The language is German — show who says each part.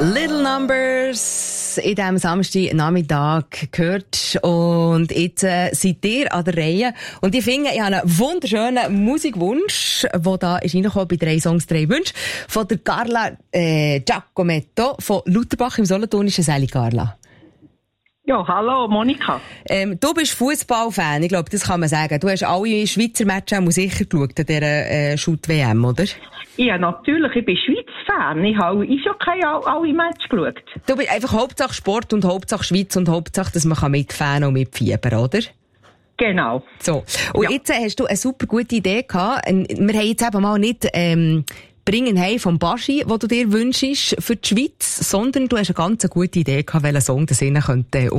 Speaker 1: Little Numbers in diesem Samstagnachmittag gehört. Und jetzt seid ihr an der Reihe. Und ich finde, ich habe einen wunderschönen Musikwunsch, der da ist reingekommen bei 3 Songs, 3 Wünsche, von der Carla Giacometto von Lutherbach im Solothurnischen. Sali Carla.
Speaker 2: Ja, hallo Monika.
Speaker 1: Du bist Fußballfan, ich glaube, das kann man sagen. Du hast alle Schweizer Matches auch sicher geschaut an dieser Shoot-WM, oder?
Speaker 2: Ja, natürlich, ich bin Schweiz-Fan. Ich habe alle Matches geschaut.
Speaker 1: Du bist einfach Hauptsache Sport und Hauptsache Schweiz und Hauptsache, dass man mitfahren und mitfiebern, oder?
Speaker 2: Genau.
Speaker 1: So. Und jetzt hast du eine super gute Idee gehabt. Wir haben jetzt eben mal nicht «Bringen heim» vom Baschi, den du dir wünschst für die Schweiz, sondern du hast eine ganz gute Idee gehabt, welchen Song das könnte